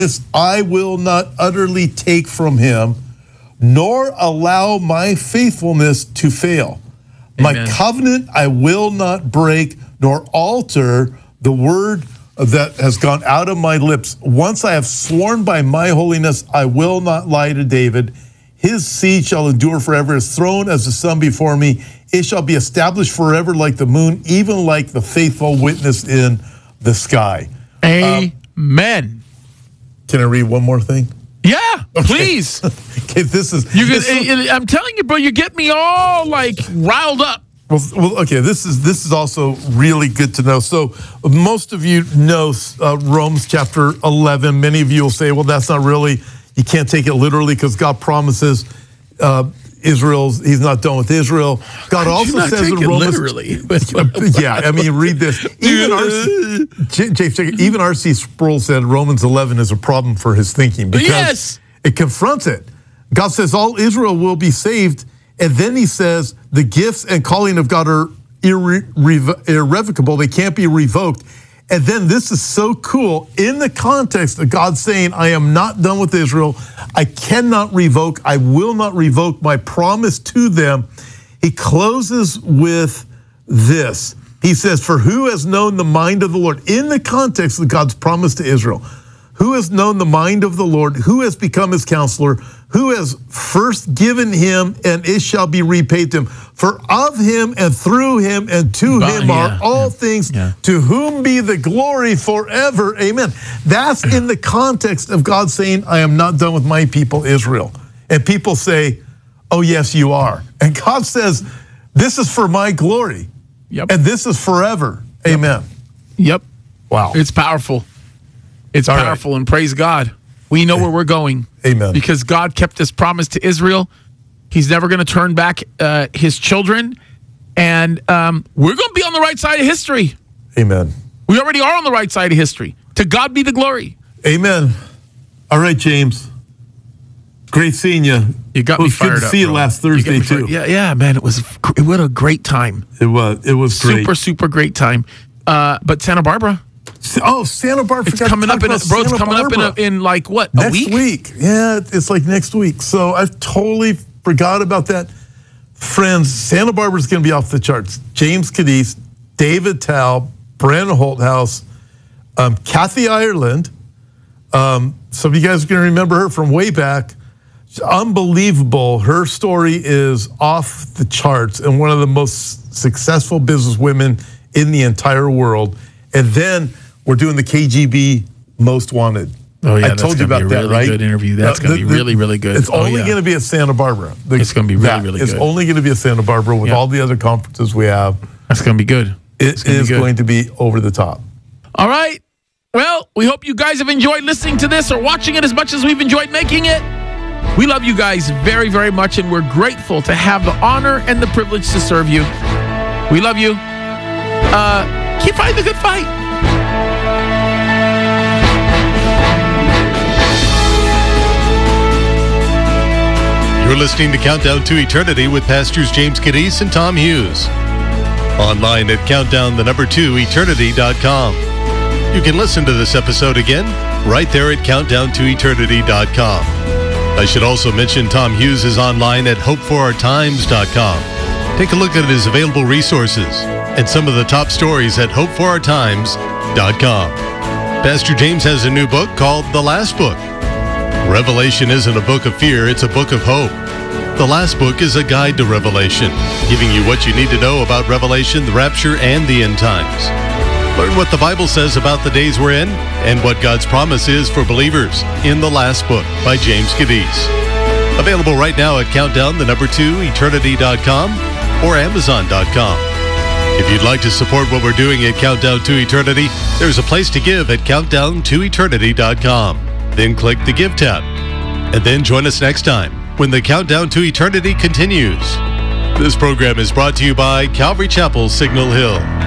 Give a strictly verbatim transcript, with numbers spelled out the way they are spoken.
This I will not utterly take from him, nor allow my faithfulness to fail. Amen. My covenant I will not break, nor alter the word that has gone out of my lips. Once I have sworn by my holiness, I will not lie to David. His seed shall endure forever, his throne as the sun before me. It shall be established forever like the moon, even like the faithful witness in the sky. Amen. Um, can I read one more thing? Yeah, Okay. please. Okay, this is. You this can, is- I'm telling you, bro, you get me all like riled up. Well, well, okay. This is this is also really good to know. So, most of you know uh, Romans chapter eleven. Many of you will say, "Well, that's not really. You can't take it literally because God promises uh, Israel's. He's not done with Israel." God also not says in take it Romans, literally. yeah. I mean, read this. Even R C, James, even R C Sproul said Romans eleven is a problem for his thinking because Yes. it confronts it. God says all Israel will be saved. And then he says the gifts and calling of God are irre- irre- irrevocable. They can't be revoked. And then this is so cool. In the context of God saying, I am not done with Israel. I cannot revoke. I will not revoke my promise to them. He closes with this. He says, for who has known the mind of the Lord? In the context of God's promise to Israel. Who has known the mind of the Lord? Who has become his counselor? Who has first given him, and it shall be repaid to him? For of him and through him and to But, him are yeah, all yeah, things, yeah. to whom be the glory forever. Amen. That's in the context of God saying, I am not done with my people Israel. And people say, oh yes, you are. And God says, this is for my glory. Yep. And this is forever. Amen. Yep. Wow. It's powerful. It's All right. powerful, and praise God. We know where we're going. Amen. Because God kept this promise to Israel. He's never going to turn back uh, his children. And um, we're going to be on the right side of history. Amen. We already are on the right side of history. To God be the glory. Amen. All right, James. Great seeing you. You got it me was fired good to up, see you bro. last You got Thursday me fired- too. Yeah, yeah, man. It was what a great time. It was. It was great. Super, super great time. Uh, but Santa Barbara, Oh, Santa Barbara. it's coming up in a, bro. It's coming up in a, in like what a next week? week. Yeah, it's like next week. So I totally forgot about that. Friends, Santa Barbara's going to be off the charts. James Cadiz, David Tao, Brandon Holthouse, um, Kathy Ireland. Um, some of you guys are going to remember her from way back. It's unbelievable. Her story is off the charts and one of the most successful businesswomen in the entire world. And then we're doing the K G B Most Wanted. Oh yeah, I that's told you gonna about be a that, really right? good interview. That's Uh, gonna the- be the- really, really good. It's Oh, only yeah. going to be at Santa Barbara. The- It's gonna be really, that really It's good. only going to be at Santa Barbara with Yeah. all the other conferences we have. That's gonna be good. It gonna be is good. going to be over the top. All right. Well, we hope you guys have enjoyed listening to this or watching it as much as we've enjoyed making it. We love you guys very, very much, and we're grateful to have the honor and the privilege to serve you. We love you. Uh, keep fighting the good fight. You're listening to Countdown to Eternity with Pastors James Cadiz and Tom Hughes. Online at countdown the number two eternity dot com. You can listen to this episode again right there at countdown to eternity dot com. I should also mention Tom Hughes is online at hope for our times dot com. Take a look at his available resources and some of the top stories at hope for our times dot com. Pastor James has a new book called The Last Book. Revelation isn't a book of fear, it's a book of hope. The Last Book is a guide to Revelation, giving you what you need to know about Revelation, the rapture, and the end times. Learn what the Bible says about the days we're in and what God's promise is for believers in The Last Book by James Cadiz. Available right now at countdown the number two eternity dot com or amazon dot com. If you'd like to support what we're doing at Countdown to Eternity, there's a place to give at countdown to eternity dot com. Then click the Give tab. And then join us next time when the Countdown to Eternity continues. This program is brought to you by Calvary Chapel, Signal Hill.